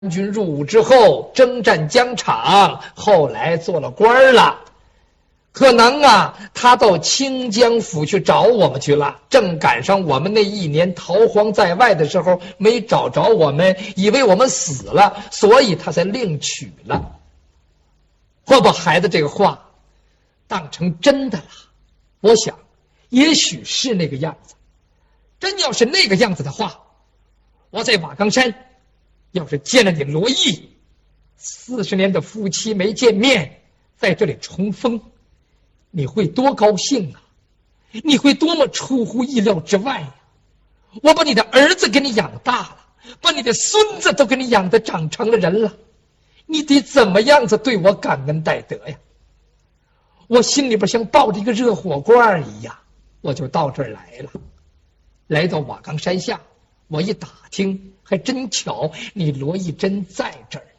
军入伍之后征战疆场，后来做了官了。可能他到清江府去找我们去了，正赶上我们那一年逃荒在外的时候，没找着我们，以为我们死了，所以他才另娶了。我把孩子这个话当成真的了，我想也许是那个样子。真要是那个样子的话，我在瓦岗山要是见了你罗毅，40年的夫妻没见面，在这里重逢，你会多高兴啊！你会多么出乎意料之外呀！我把你的儿子给你养大了，把你的孙子都给你养得长成了人了，你得怎么样子对我感恩戴德呀？我心里边像抱着一个热火罐一样，我就到这儿来了。来到瓦岗山下，我一打听，还真巧，你罗毅真在这儿。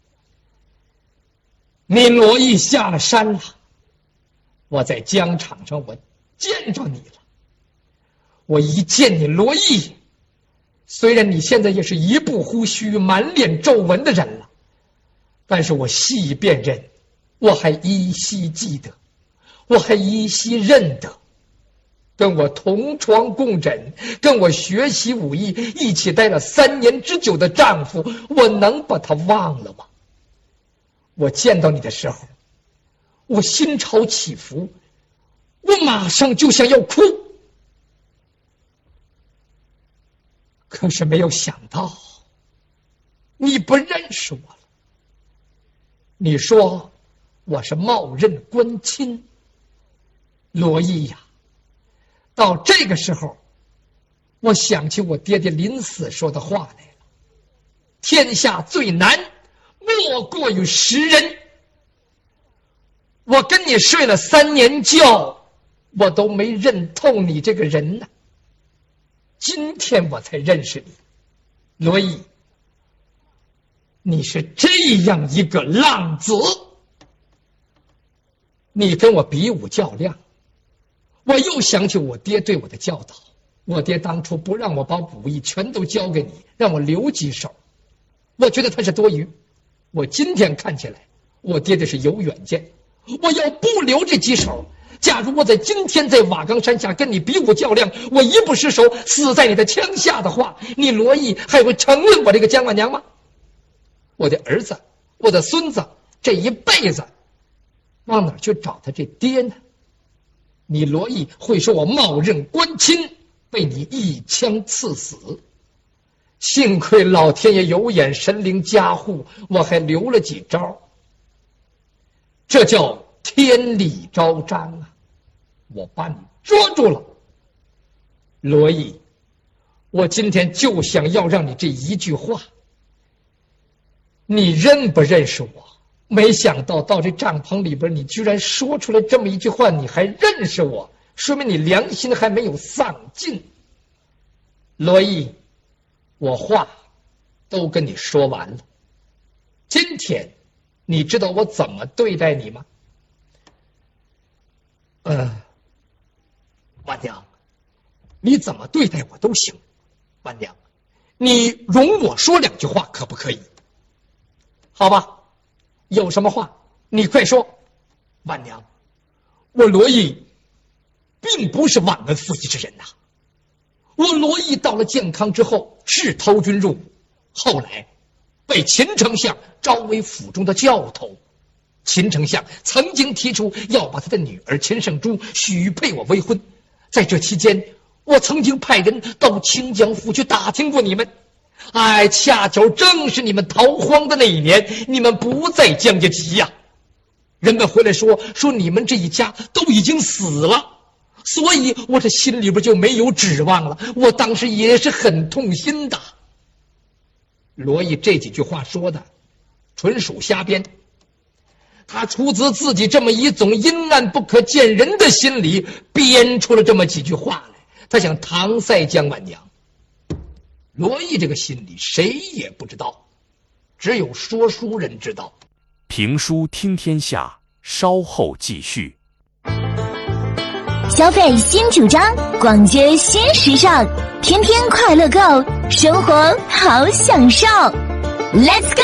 你罗毅下了山了，我在疆场上我见着你了。我一见你罗毅，虽然你现在也是一步胡须满脸皱纹的人了，但是我细辨认，我还依稀记得，我还依稀认得，跟我同床共枕，跟我学习武艺，一起待了3年之久的丈夫，我能把他忘了吗？我见到你的时候，我心潮起伏，我马上就想要哭，可是没有想到你不认识我了。你说我是冒认官亲，罗毅呀，到这个时候我想起我爹爹临死说的话来了，天下最难莫过于识人。我跟你睡了3年觉，我都没认透你这个人呢，今天我才认识你。罗毅，你是这样一个浪子。你跟我比武较量，我又想起我爹对我的教导。我爹当初不让我把武艺全都交给你，让我留几手，我觉得他是多余。我今天看起来，我爹这是有远见。我要不留这几手，假如我在今天在瓦岗山下跟你比武较量，我一不失手死在你的枪下的话，你罗毅还会承认我这个姜万娘吗？我的儿子，我的孙子，这一辈子往哪去找他这爹呢？你罗毅会说我冒认官亲，被你一枪刺死。幸亏老天爷有眼，神灵加护，我还留了几招，这叫天理昭彰啊！我把你捉住了。罗毅，我今天就想要让你这一句话，你认不认识我？没想到到这帐篷里边，你居然说出来这么一句话，你还认识我，说明你良心还没有丧尽。罗毅，我话都跟你说完了，今天你知道我怎么对待你吗？万娘，你怎么对待我都行。万娘，你容我说2句话可不可以？好吧，有什么话你快说。万娘，我罗毅并不是忘恩负义之人呐。我罗毅到了建康之后是投军入伍，后来被秦丞相招为府中的教头。秦丞相曾经提出要把他的女儿秦圣珠许配我为婚，在这期间我曾经派人到清江府去打听过你们。恰巧正是你们逃荒的那一年，你们不在江家集呀。人们回来说你们这一家都已经死了，所以我这心里边就没有指望了。我当时也是很痛心的。罗毅这几句话说的纯属瞎编，他出自自己这么一种阴暗不可见人的心里编出了这么几句话来，他想搪塞姜万娘。罗毅这个心里谁也不知道，只有说书人知道。 评书听天下，稍后继续。 消费新主张，逛街新时尚，天天快乐购，生活好享受。 ，Let's go。